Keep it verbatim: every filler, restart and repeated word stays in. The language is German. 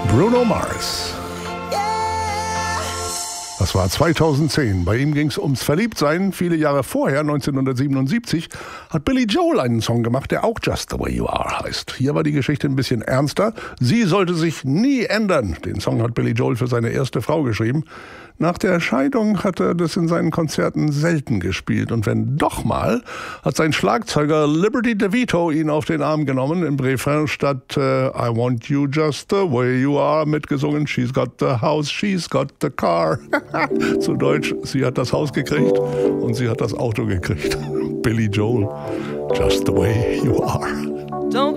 Bruno Mars. Das war zweitausendzehn. Bei ihm ging es ums Verliebtsein. Viele Jahre vorher, neunzehnhundertsiebenundsiebzig, hat Billy Joel einen Song gemacht, der auch Just the Way You Are heißt. Hier war die Geschichte ein bisschen ernster. Sie sollte sich nie ändern. Den Song hat Billy Joel für seine erste Frau geschrieben. Nach der Scheidung hat er das in seinen Konzerten selten gespielt. Und wenn doch mal, hat sein Schlagzeuger Liberty DeVito ihn auf den Arm genommen. Im Refrain statt äh, I want you just the way you are mitgesungen. She's got the house, she's got the car. Zu Deutsch, sie hat das Haus gekriegt und sie hat das Auto gekriegt. Billy Joel, just the way you are.